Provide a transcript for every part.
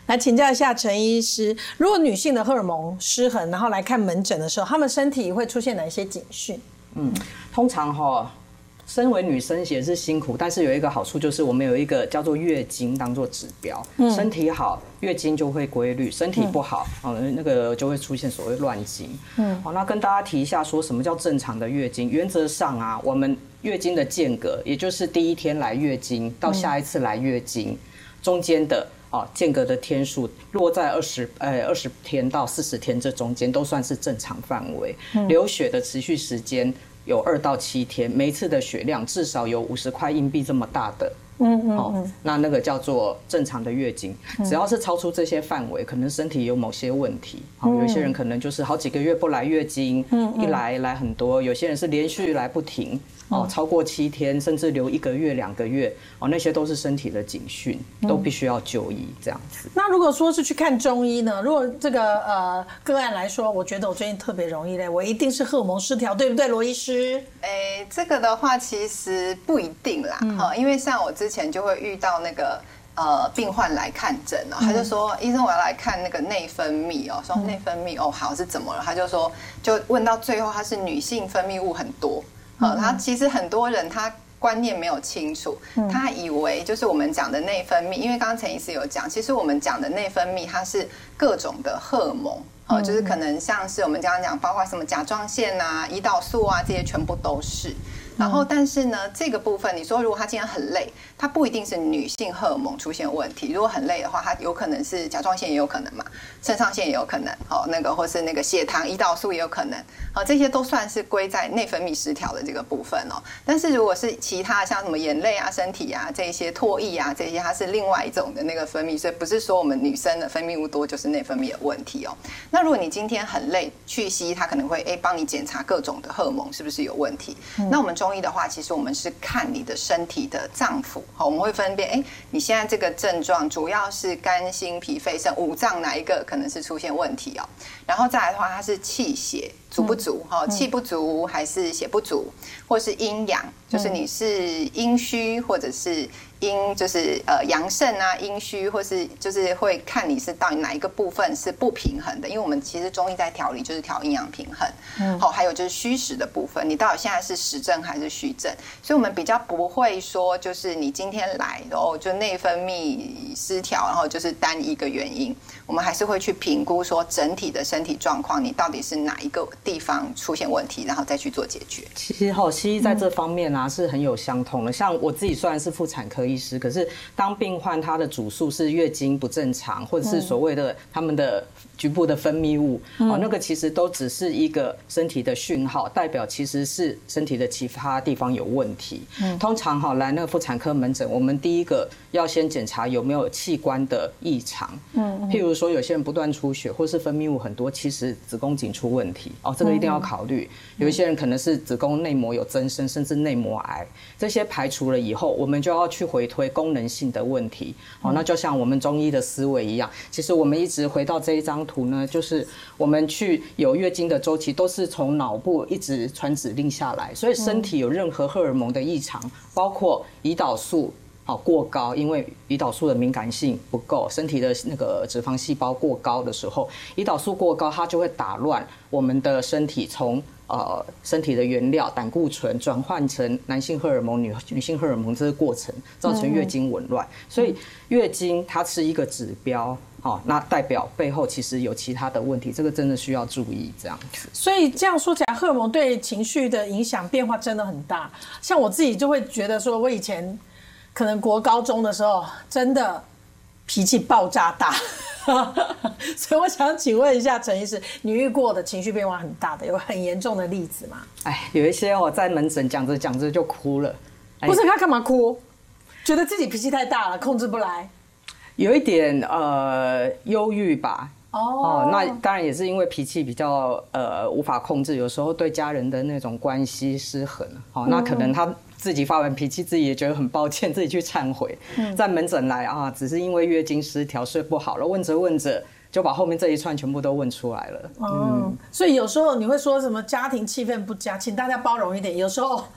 来请教一下陈医师，如果女性的荷尔蒙失衡，然后来看门诊的时候，她们身体会出现哪些警讯？ 通常身为女生也是辛苦，但是有一个好处就是我们有一个叫做月经当做指标，身体好，月经就会规律；身体不好，那个就会出现所谓乱经。那跟大家提一下，说什么叫正常的月经？原则上啊，我们月经的间隔，也就是第一天来月经到下一次来月经，中间的间隔的天数落在20天到40天这中间，都算是正常范围。流血的持续时间有2到7天，每一次的血量至少有50块硬币这么大的。那个叫做正常的月经，只要是超出这些范围，可能身体有某些问题。有一些人可能就是好几个月不来月经，一来很多；有些人是连续来不停，超过7天，甚至留1个月、2个月，那些都是身体的警讯，都必须要就医这样子。 那如果说是去看中医呢？如果这个个案来说，我觉得我最近特别容易嘞，我一定是荷尔蒙失调，对不对，罗医师？ 这个的话其实不一定啦，因为像我之前就会遇到那个病患来看诊哦，他就说医生我要来看那个内分泌哦，说内分泌好是怎么了？他就说就问到最后他是女性分泌物很多，他其实很多人他观念没有清楚，他以为就是我们讲的内分泌，因为刚刚陈医师有讲，其实我们讲的内分泌它是各种的荷尔蒙。就是可能像是我们刚刚讲，包括什么甲状腺啊、胰岛素啊，这些全部都是。然后，但是呢，这个部分，你说如果他今天很累，他不一定是女性荷尔蒙出现问题。如果很累的话，他有可能是甲状腺也有可能嘛，肾上腺也有可能，或是那个血糖、胰岛素也有可能，这些都算是归在内分泌失调的这个部分哦。但是如果是其他像什么眼泪啊、身体啊这些唾液啊这些，它是另外一种的那个分泌，所以不是说我们女生的分泌物多就是内分泌的问题哦。那如果你今天很累，去西医他可能会帮你检查各种的荷尔蒙是不是有问题。那我们中医的话，其实我们是看你的身体的脏腑，我们会分辨，你现在这个症状主要是肝、心、脾、肺、肾5脏哪一个可能是出现问题哦。然后再来的话，它是气血足不足，气不足还是血不足，或是阴阳，就是你是阴虚或者是阴，就是阳盛啊，阴虚，或是就是会看你是到底哪一个部分是不平衡的，因为我们其实中医在调理就是调阴阳平衡，还有就是虚实的部分，你到底现在是实症还是虚症，所以我们比较不会说就是你今天来然后就内分泌失调，然后就是单一个原因，我们还是会去评估说整体的身体状况，你到底是哪一个地方出现问题，然后再去做解决。 其实西医在这方面啊是很有相同的，像我自己虽然是妇产科医师，可是当病患他的主诉是月经不正常，或者是所谓的他们的局部的分泌物，那个其实都只是一个身体的讯号，代表其实是身体的其他地方有问题。通常来那个妇产科门诊，我们第一个要先检查有没有器官的异常，譬如说有些人不断出血，或是分泌物很多，其实子宫颈出问题，这个一定要考虑。有一些人可能是子宫内膜有增生，甚至内膜癌，这些排除了以后，我们就要去回推功能性的问题。那就像我们中医的思维一样，其实我们一直回到这一张图呢，就是我们去有月经的周期都是从脑部一直传指令下来，所以身体有任何荷尔蒙的异常，包括胰岛素过高，因为胰岛素的敏感性不够，身体的那个脂肪细胞过高的时候，胰岛素过高，它就会打乱我们的身体从身体的原料胆固醇转换成男性荷尔蒙、女性荷尔蒙这个过程，造成月经紊乱。所以月经它是一个指标，那代表背后其实有其他的问题，这个真的需要注意这样子。 所以这样说起来，荷尔蒙对情绪的影响变化真的很大。像我自己就会觉得说，我以前可能国高中的时候真的脾气爆炸大所以我想请问一下陈医师，你遇过的情绪变化很大的有很严重的例子吗？ 有一些我在门诊讲着讲着就哭了。 不是，他干嘛哭？觉得自己脾气太大了，控制不来， 有一点忧郁吧。那当然也是因为脾气比较无法控制，有时候对家人的那种关系失衡，那可能他自己发完脾气，自己也觉得很抱歉，自己去忏悔。在门诊来只是因为月经失调睡不好了，问着问着就把后面这一串全部都问出来了。 所以有时候你会说什么家庭气氛不佳，请大家包容一点，有时候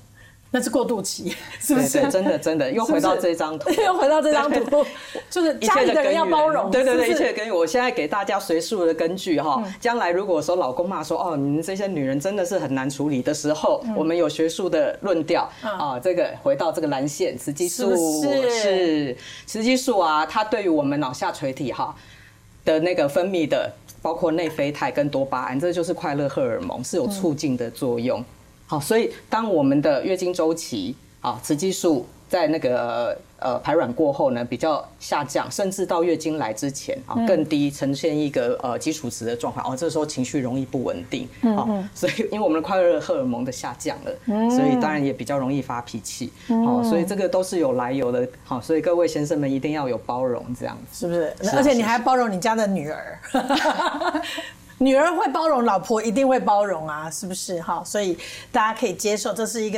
那是过渡期，是不是？ 对对，真的又回到这张图， 又回到这张图，就是家里的人要包容， 对， 是一切的根源。我现在给大家随述的根据哈，将来如果说老公骂说哦，你们这些女人真的是很难处理的时候，我们有学术的论调啊，这个回到这个蓝线雌激素是雌激素啊，它对于我们脑下垂体哈的那个分泌的，包括内啡肽跟多巴胺，这就是快乐荷尔蒙，是有促进的作用。好，所以当我们的月经周期啊，雌激素在那个排卵过后呢，比较下降，甚至到月经来之前啊更低，呈现一个基础值的状况。这时候情绪容易不稳定。所以因为我们的快乐荷尔蒙的下降了，所以当然也比较容易发脾气。所以这个都是有来由的。好，所以各位先生们一定要有包容，这样子是不是？而且你还包容你家的女儿。女儿会包容，老婆一定会包容啊，是不是？哈，所以大家可以接受，这是一个